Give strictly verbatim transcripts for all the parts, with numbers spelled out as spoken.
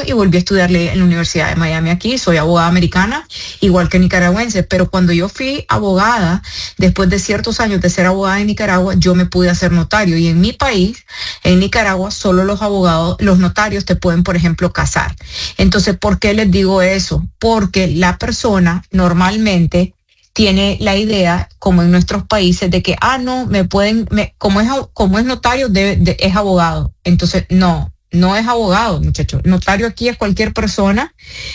y volví a estudiar ley en la Universidad de Miami aquí. Soy abogada americana, igual que nicaragüense, pero cuando yo fui abogada, después de ciertos años de ser abogada en Nicaragua, yo me pude hacer notario. Y en mi país, en Nicaragua, solo los abogados, los notarios te pueden, por ejemplo, casar. Entonces, ¿por qué les digo eso? Porque la persona normalmente tiene la idea, como en nuestros países, de que, ah, no, me pueden, me, como, es, como es notario, debe, de, es abogado. Entonces, no, no es abogado, muchachos. Notario aquí es cualquier persona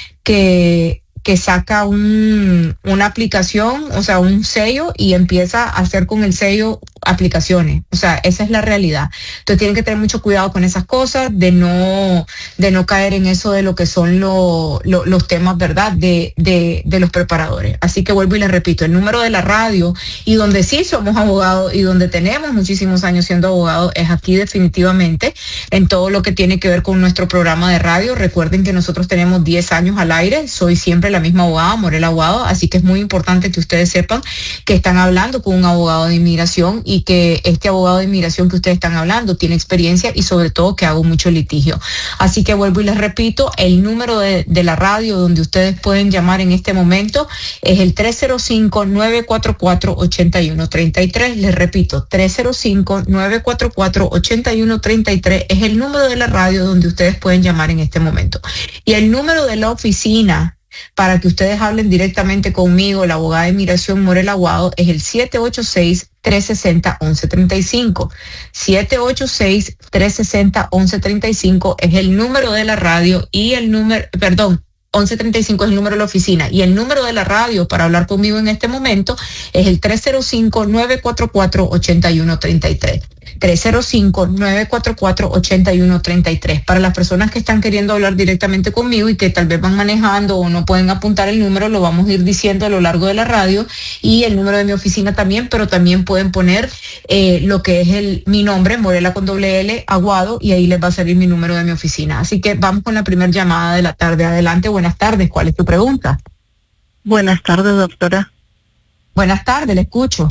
que, que saca un, una aplicación, o sea, un sello y empieza a hacer con el sello aplicaciones. O sea, esa es la realidad. Entonces tienen que tener mucho cuidado con esas cosas, de no, de no caer en eso de lo que son lo, lo, los temas, ¿verdad?, de, de, de los preparadores. Así que vuelvo y les repito, el número de la radio, y donde sí somos abogados y donde tenemos muchísimos años siendo abogados, es aquí definitivamente, en todo lo que tiene que ver con nuestro programa de radio. Recuerden que nosotros tenemos diez años al aire, soy siempre la misma abogada, Morel Aguado, así que es muy importante que ustedes sepan que están hablando con un abogado de inmigración y que este abogado de inmigración que ustedes están hablando tiene experiencia y sobre todo que hago mucho litigio. Así que vuelvo y les repito, el número de, de la radio donde ustedes pueden llamar en este momento es el tres cero cinco, nueve cuatro cuatro, ocho uno tres tres. Les repito, tres cero cinco, nueve cuatro cuatro, ocho uno tres tres es el número de la radio donde ustedes pueden llamar en este momento. Y el número de la oficina para que ustedes hablen directamente conmigo, la abogada de inmigración Morel Aguado, es el siete ocho seis, tres seis cero, once treinta y cinco. siete ocho seis, tres seis cero, once treinta y cinco es el número de la radio y el número, perdón, once treinta y cinco es el número de la oficina y el número de la radio para hablar conmigo en este momento es el tres cero cinco, nueve cuatro cuatro, ocho uno tres tres. tres cero cinco, nueve cuatro cuatro, ocho uno tres tres. Para las personas que están queriendo hablar directamente conmigo y que tal vez van manejando o no pueden apuntar el número, lo vamos a ir diciendo a lo largo de la radio y el número de mi oficina también, pero también pueden poner eh, lo que es el mi nombre, Morela con doble L, Aguado, y ahí les va a salir mi número de mi oficina. Así que vamos con la primera llamada de la tarde. Adelante, buenas tardes. ¿Cuál es tu pregunta? Buenas tardes, doctora. Buenas tardes, le escucho.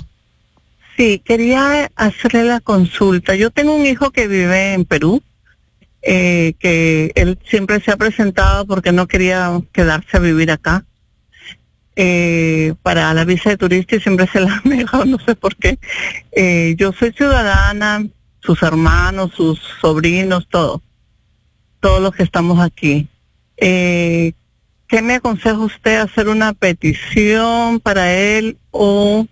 Sí, quería hacerle la consulta. Yo tengo un hijo que vive en Perú, eh, que él siempre se ha presentado porque no quería quedarse a vivir acá. Eh, para la visa de turista y siempre se la han negado, no sé por qué. Eh, yo soy ciudadana, sus hermanos, sus sobrinos, todo, todos los que estamos aquí. Eh, ¿Qué me aconseja usted, hacer una petición para él o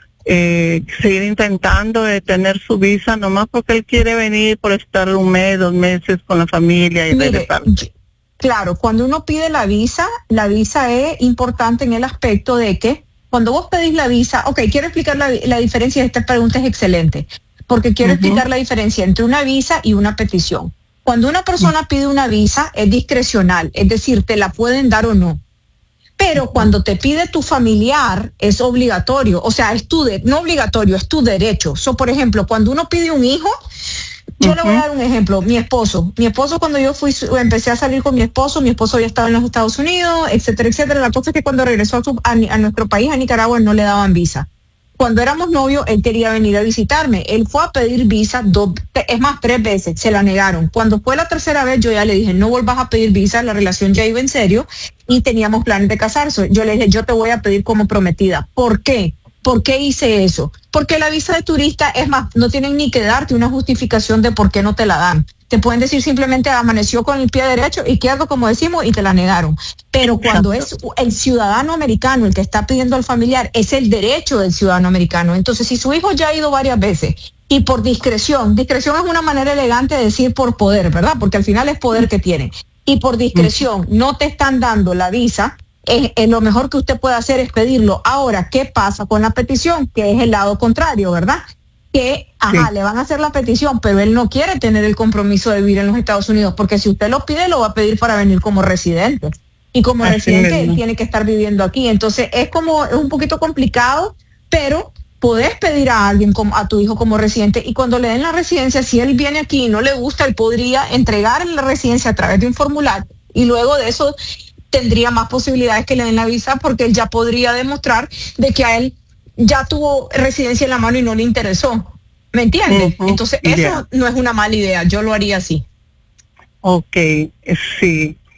eh, seguir intentando de tener su visa nomás porque él quiere venir por estar un mes, dos meses con la familia y Mire, regresar? Claro, cuando uno pide la visa, la visa es importante en el aspecto de que cuando vos pedís la visa, ok, quiero explicar la, la diferencia, esta pregunta es excelente, porque quiero uh-huh. explicar la diferencia entre una visa y una petición. Cuando una persona pide una visa es discrecional, es decir, te la pueden dar o no. Pero cuando te pide tu familiar es obligatorio, o sea, es tu de, no obligatorio, es tu derecho. So, por ejemplo, cuando uno pide un hijo, yo uh-huh. le voy a dar un ejemplo. Mi esposo, mi esposo cuando yo fui, empecé a salir con mi esposo, mi esposo ya estaba en los Estados Unidos, etcétera, etcétera. La cosa es que cuando regresó a, su, a, a nuestro país, a Nicaragua, no le daban visa. Cuando éramos novios, él quería venir a visitarme. Él fue a pedir visa, dos, es más, tres veces, se la negaron. Cuando fue la tercera vez, yo ya le dije, no vuelvas a pedir visa, la relación ya iba en serio y teníamos planes de casarse. Yo le dije, yo te voy a pedir como prometida. ¿Por qué? ¿Por qué hice eso? Porque la visa de turista, es más, no tienen ni que darte una justificación de por qué no te la dan. Te pueden decir simplemente amaneció con el pie derecho, izquierdo, como decimos, y te la negaron. Pero cuando Exacto. es el ciudadano americano el que está pidiendo al familiar, es el derecho del ciudadano americano. Entonces, si su hijo ya ha ido varias veces y por discreción, discreción es una manera elegante de decir por poder, ¿verdad? Porque al final es poder que tiene. Y por discreción no te están dando la visa, es, es lo mejor que usted puede hacer es pedirlo. Ahora, ¿qué pasa con la petición? Que es el lado contrario, ¿verdad? Que, ajá, sí. le van a hacer la petición, pero él no quiere tener el compromiso de vivir en los Estados Unidos, porque si usted lo pide, lo va a pedir para venir como residente. Y como Así residente, él tiene que estar viviendo aquí. Entonces, es como, es un poquito complicado, pero podés pedir a alguien, como, a tu hijo como residente, y cuando le den la residencia, si él viene aquí y no le gusta, él podría entregar la residencia a través de un formulario, y luego de eso tendría más posibilidades que le den la visa, porque él ya podría demostrar de que a él ya tuvo residencia en la mano y no le interesó. ¿Me entiendes? Uh-huh. Entonces, eso yeah. no es una mala idea. Yo lo haría así. Ok, sí.